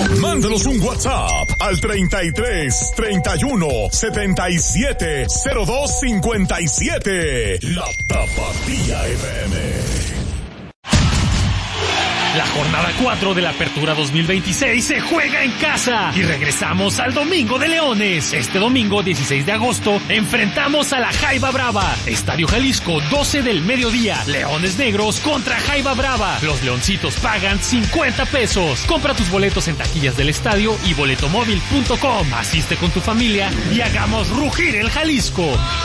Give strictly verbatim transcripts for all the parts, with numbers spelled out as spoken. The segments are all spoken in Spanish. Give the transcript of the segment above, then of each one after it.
Mándanos un WhatsApp al treinta y tres, treinta y uno, setenta y siete, cero dos cincuenta y siete. La Tapatía F M. La jornada cuatro de la Apertura dos mil veintiséis se juega en casa y regresamos al Domingo de Leones. Este domingo dieciséis de agosto enfrentamos a la Jaiba Brava. Estadio Jalisco, doce del mediodía. Leones Negros contra Jaiba Brava. Los leoncitos pagan cincuenta pesos. Compra tus boletos en taquillas del estadio y boletomóvil punto com. Asiste con tu familia y hagamos rugir el Jalisco.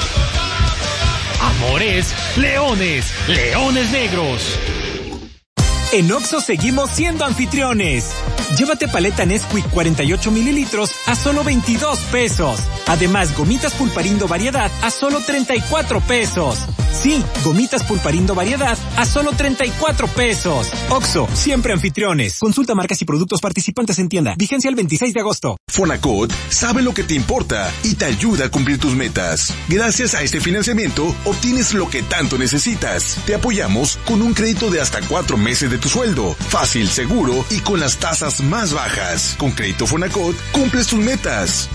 Amores, Leones, Leones Negros. En Oxxo seguimos siendo anfitriones. Llévate paleta Nesquik cuarenta y ocho mililitros a solo veintidós pesos. Además, gomitas Pulparindo Variedad a solo treinta y cuatro pesos. Sí, gomitas Pulparindo Variedad a solo treinta y cuatro pesos. Oxxo, siempre anfitriones. Consulta marcas y productos participantes en tienda. Vigencia el veintiséis de agosto. Fonacot sabe lo que te importa y te ayuda a cumplir tus metas. Gracias a este financiamiento, obtienes lo que tanto necesitas. Te apoyamos con un crédito de hasta cuatro meses de tu sueldo. Fácil, seguro y con las tasas más bajas. Con Crédito Fonacot, cumples tus metas.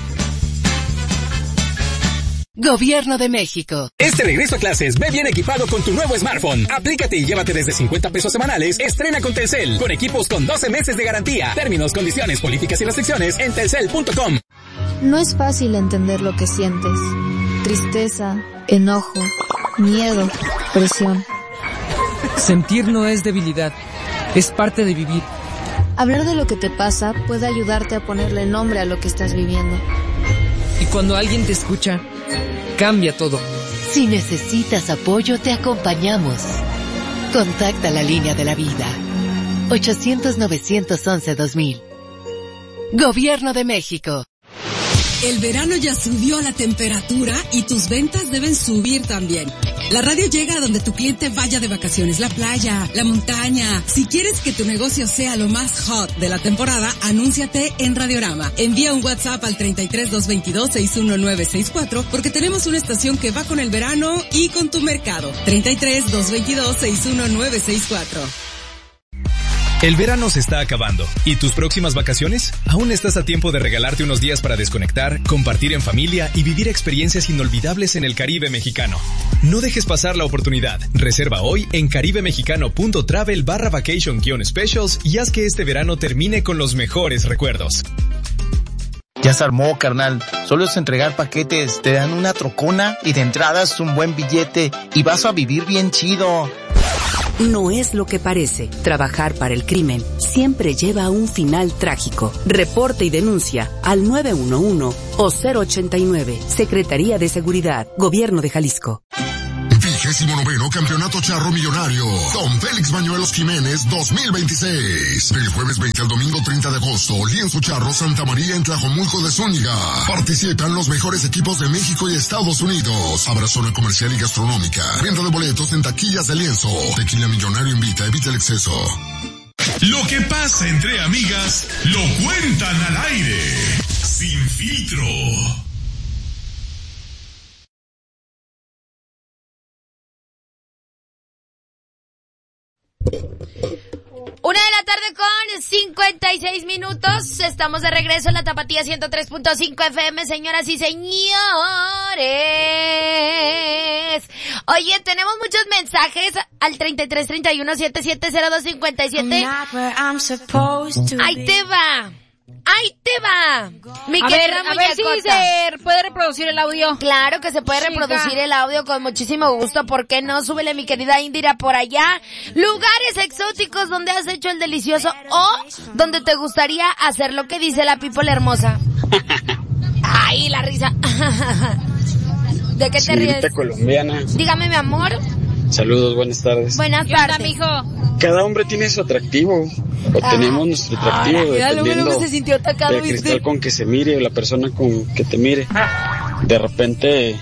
Gobierno de México. Este regreso a clases, ve bien equipado con tu nuevo smartphone. Aplícate y llévate desde cincuenta pesos semanales. Estrena con Telcel, con equipos con doce meses de garantía. Términos, condiciones, políticas y restricciones en telcel punto com. No es fácil entender lo que sientes. Tristeza, enojo, miedo, presión. Sentir no es debilidad, es parte de vivir. Hablar de lo que te pasa puede ayudarte a ponerle nombre a lo que estás viviendo. Y cuando alguien te escucha, cambia todo. Si necesitas apoyo, te acompañamos. Contacta la línea de la vida. ochocientos, novecientos once, dos mil. Gobierno de México. El verano ya subió la temperatura y tus ventas deben subir también. La radio llega a donde tu cliente vaya de vacaciones, la playa, la montaña. Si quieres que tu negocio sea lo más hot de la temporada, anúnciate en Radiorama. Envía un WhatsApp al treinta y tres, doscientos veintidós, sesenta y uno nueve sesenta y cuatro porque tenemos una estación que va con el verano y con tu mercado. treinta y tres, doscientos veintidós, sesenta y uno nueve sesenta y cuatro. El verano se está acabando. ¿Y tus próximas vacaciones? Aún estás a tiempo de regalarte unos días para desconectar, compartir en familia y vivir experiencias inolvidables en el Caribe mexicano. No dejes pasar la oportunidad. Reserva hoy en caribemexicano.travel barra vacation guion specials y haz que este verano termine con los mejores recuerdos. Ya se armó, carnal. Solo es entregar paquetes, te dan una trocona y de entradas un buen billete y vas a vivir bien chido. No es lo que parece. Trabajar para el crimen siempre lleva a un final trágico. Reporte y denuncia al nueve uno uno o cero ochenta y nueve. Secretaría de Seguridad, Gobierno de Jalisco. Vigésimo noveno Campeonato Charro Millonario. Don Félix Bañuelos Jiménez dos mil veintiséis. Del jueves veinte al domingo treinta de agosto. Lienzo Charro Santa María en Tlajomulco de Zúñiga. Participan los mejores equipos de México y Estados Unidos. Habrá zona comercial y gastronómica. Venta de boletos en taquillas de Lienzo. Tequila Millonario invita, evita el exceso. Lo que pasa entre amigas lo cuentan al aire. Sin filtro. Una de la tarde con cincuenta y seis minutos. Estamos de regreso en la Tapatía ciento tres punto cinco F M, señoras y señores. Oye, tenemos muchos mensajes al treinta y tres, treinta y uno, setenta y siete, cero dos cincuenta y siete. Ahí te va. ¡Ahí te va! Mi a ver, querida a ver si se puede reproducir el audio. Claro que se puede Chica. reproducir el audio con muchísimo gusto. ¿Por qué no? Súbele, mi querida Indira, por allá. Lugares exóticos donde has hecho el delicioso o donde te gustaría hacer lo que dice la people hermosa. ¡Ay, la risa! ¿De qué te Señorita ríes? colombiana. Dígame, mi amor. Saludos, buenas tardes. Buenas tardes, mijo. Cada hombre tiene su atractivo, o ah. tenemos nuestro atractivo, ah, dependiendo que se sintió atacado, del cristal ¿viste? Con que se mire, o la persona con que te mire. De repente,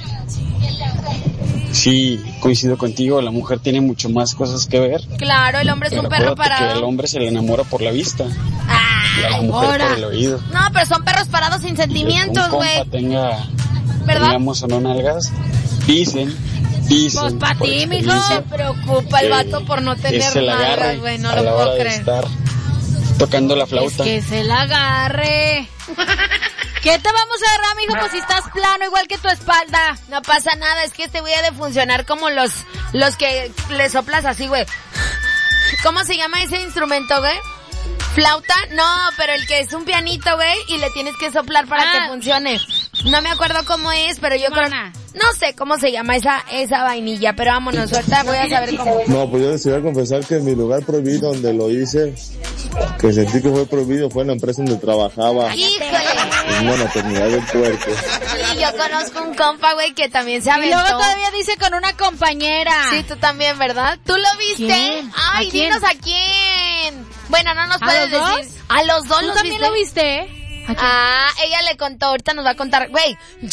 sí, coincido contigo, la mujer tiene mucho más cosas que ver. Claro, el hombre es un perro parado. Que el hombre se le enamora por la vista. Ah, y a la mujer ahora. por el oído. No, pero son perros parados sin sentimientos, güey. Un tenga, tengamos o no nalgas, dicen... Dicen, pues para ti, mijo, se preocupa el vato por no tener nada, güey, no lo puedo creer. tocando la flauta. Es que se la agarre. ¿Qué te vamos a agarrar, mijo? Pues si estás plano, igual que tu espalda. No pasa nada, es que este güey ha de funcionar como los, los que le soplas así, güey. ¿Cómo se llama ese instrumento, güey? ¿Flauta? No, pero el que es un pianito, güey, y le tienes que soplar para ah. que funcione. No me acuerdo cómo es, pero yo Mana. creo... No sé cómo se llama esa esa vainilla, pero vámonos, ahorita voy a saber cómo. No, pues yo les voy a confesar que en mi lugar prohibido donde lo hice, que sentí que fue prohibido, fue en la empresa donde trabajaba. ¡Híjole! En una maternidad del puerco. Sí, yo conozco un compa, güey, que también se aventó. Y luego todavía dice con una compañera. Sí, tú también, ¿verdad? ¿Tú lo viste? ¿Quién? Ay, ¿A quién? dinos a quién. Bueno, no nos puedes decir. Dos? ¿A los dos ¿Tú los también viste? lo viste? Ah, ella le contó, ahorita nos va a contar. Güey, yo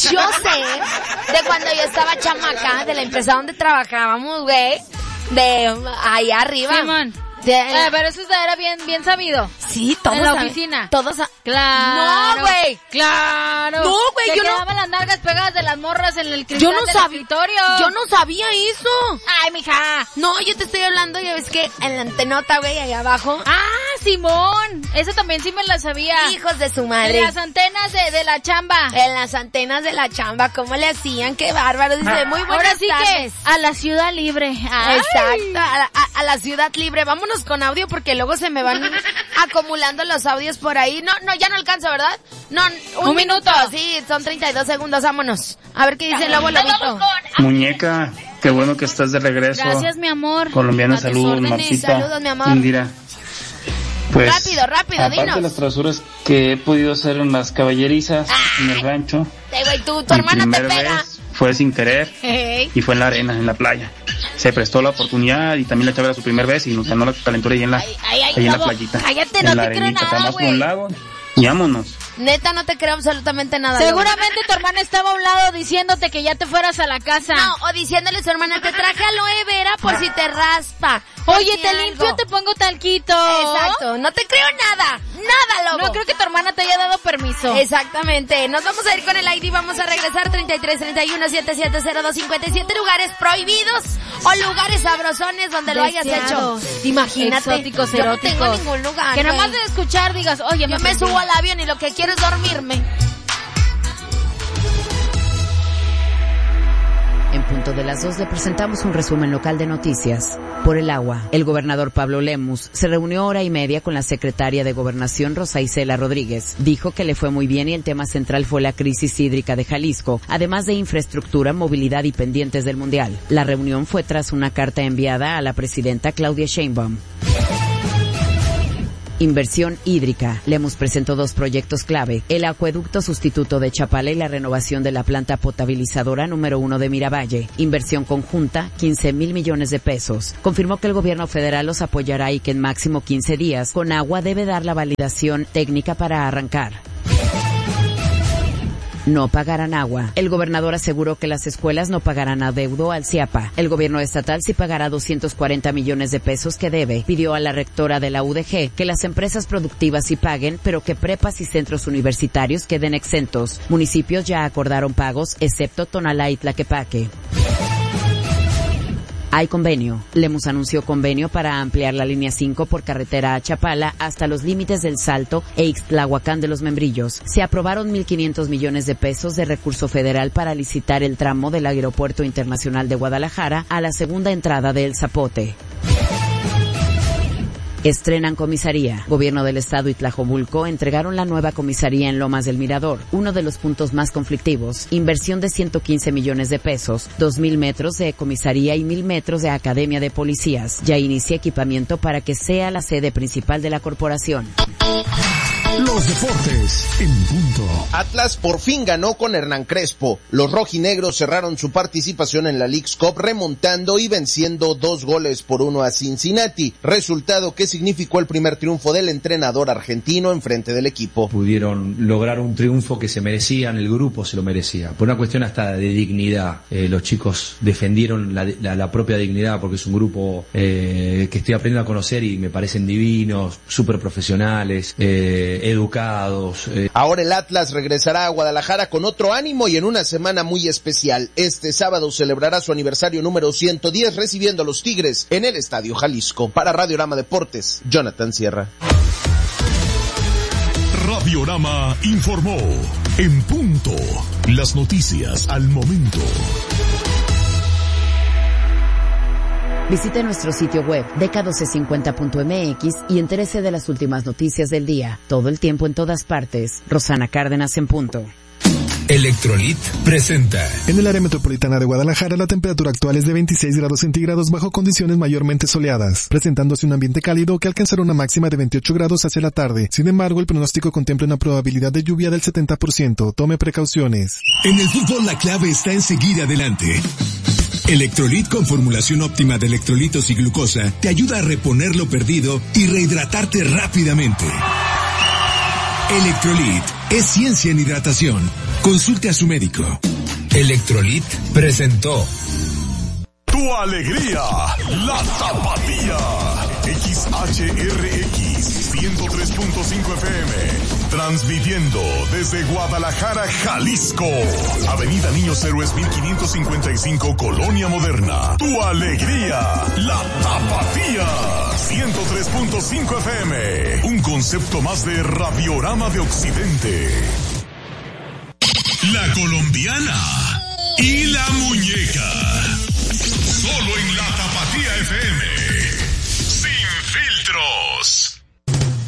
sé de cuando yo estaba chamaca, de la empresa donde trabajábamos, güey, de allá arriba. Simón. De, eh, pero eso era bien bien sabido. Sí, todos en la saben. oficina. Todos a... Claro. No, güey. Claro. No, güey, yo no. quedaban las nalgas pegadas de las morras en el cristal yo no del sabía, escritorio. Yo no sabía eso. Ay, mija. No, yo te estoy hablando, ya ves que en la antenota, güey, allá abajo. Ah, Simón. Eso también sí me la sabía. Hijos de su madre. En las antenas de, de la chamba. En las antenas de la chamba, ¿cómo le hacían? Qué bárbaro. Dice, muy buenas Ahora sí tardes. que a la ciudad libre. Ay. Exacto, a la, a, a la ciudad libre. Vámonos con audio porque luego se me van acumulando los audios por ahí. No, no, ya no alcanzo, ¿verdad? No, un, un minuto. minuto. Sí, son treinta y dos segundos, vámonos. A ver qué dice el lobo lobito. Muñeca, qué bueno que estás de regreso. Gracias, mi amor. Colombiana, saludos, Marcita. Saludos, mi amor. Indira. Pues, rápido, rápido, aparte dinos. de las travesuras que he podido hacer en las caballerizas, ah, en el rancho. Hey, güey, tú, tu hermana te pega. Vez fue sin querer hey. y fue en la arena, en la playa. Se prestó la oportunidad y también la chava era su primer vez y nos ganó la calentura ahí en la, ay, ay, ay, ahí en la lobo, playita. Cállate, en no la te creo nada, Estamos güey. por un lado y vámonos. Neta, no te creo absolutamente nada. Seguramente tu hermana estaba a un lado diciéndote que ya te fueras a la casa. No, o diciéndole a su hermana, te traje aloe vera por si te raspa. Oye, te limpio, te pongo talquito. Exacto, no te creo nada, nada, lobo. No creo que tu hermana te haya dado permiso. Exactamente, nos vamos a ir con el I D, vamos a regresar treinta y tres, treinta y uno, setenta y siete, cero dos, cincuenta y siete lugares prohibidos o lugares sabrosones donde Deseados. Lo hayas hecho. Imagínate. Exóticos, yo eróticos. no tengo ningún lugar. Que nomás de escuchar digas, oye, yo me, me subo al avión y lo que quiero es dormirme. En punto de las dos le presentamos un resumen local de noticias. Por el agua, el gobernador Pablo Lemus se reunió hora y media con la secretaria de Gobernación Rosa Isela Rodríguez. Dijo que le fue muy bien y el tema central fue la crisis hídrica de Jalisco, además de infraestructura, movilidad y pendientes del Mundial. La reunión fue tras una carta enviada a la presidenta Claudia Sheinbaum. Inversión hídrica. Lemus presentó dos proyectos clave, el acueducto sustituto de Chapala y la renovación de la planta potabilizadora número uno de Miravalle. Inversión conjunta, quince mil millones de pesos. Confirmó que el gobierno federal los apoyará y que en máximo quince días, con agua debe dar la validación técnica para arrancar. No pagarán agua. El gobernador aseguró que las escuelas no pagarán adeudo al CIAPA. El gobierno estatal sí pagará doscientos cuarenta millones de pesos que debe. Pidió a la rectora de la U D G que las empresas productivas sí paguen, pero que prepas y centros universitarios queden exentos. Municipios ya acordaron pagos, excepto Tonalá y Tlaquepaque. Hay convenio. Lemus anunció convenio para ampliar la línea cinco por carretera a Chapala hasta los límites del Salto e Ixtlahuacán de los Membrillos. Se aprobaron mil quinientos millones de pesos de recurso federal para licitar el tramo del Aeropuerto Internacional de Guadalajara a la segunda entrada de El Zapote. Estrenan comisaría. Gobierno del Estado y Tlajomulco entregaron la nueva comisaría en Lomas del Mirador, uno de los puntos más conflictivos. Inversión de ciento quince millones de pesos, dos mil metros de comisaría y mil metros de academia de policías. Ya inicia equipamiento para que sea la sede principal de la corporación. Los deportes en punto. Atlas por fin ganó con Hernán Crespo. Los rojinegros cerraron su participación en la Leagues Cup remontando y venciendo dos goles por uno a Cincinnati, resultado que significó el primer triunfo del entrenador argentino en frente del equipo. Pudieron lograr un triunfo que se merecían, el grupo se lo merecía, por una cuestión hasta de dignidad. Eh, los chicos defendieron la, la, la propia dignidad porque es un grupo eh, que estoy aprendiendo a conocer y me parecen divinos, súper profesionales, eh, educados. Eh. Ahora el Atlas regresará a Guadalajara con otro ánimo y en una semana muy especial. Este sábado celebrará su aniversario número ciento diez recibiendo a los Tigres en el Estadio Jalisco. Para Radiorama Deportes, Jonathan Sierra. Radiorama informó. En punto. Las noticias al momento. Visite nuestro sitio web D K doce cincuenta punto M X y entérese de las últimas noticias del día. Todo el tiempo en todas partes. Rosana Cárdenas en punto. Electrolit presenta. En el área metropolitana de Guadalajara la temperatura actual es de veintiséis grados centígrados bajo condiciones mayormente soleadas, presentándose un ambiente cálido que alcanzará una máxima de veintiocho grados hacia la tarde. Sin embargo, el pronóstico contempla una probabilidad de lluvia del setenta por ciento. Tome precauciones. En el fútbol la clave está en seguir adelante. Electrolit con formulación óptima de electrolitos y glucosa te ayuda a reponer lo perdido y rehidratarte rápidamente. Electrolit es ciencia en hidratación. Consulte a su médico. Electrolit presentó. Tu alegría, la Tapatía. X H R X ciento tres punto cinco F M. Transmitiendo desde Guadalajara, Jalisco. Avenida Niños Héroes mil quinientos cincuenta y cinco, Colonia Moderna. Tu alegría, la Tapatía. ciento tres punto cinco F M. Un concepto más de Radiorama de Occidente. La colombiana y la muñeca. Solo en la Tapatía F M.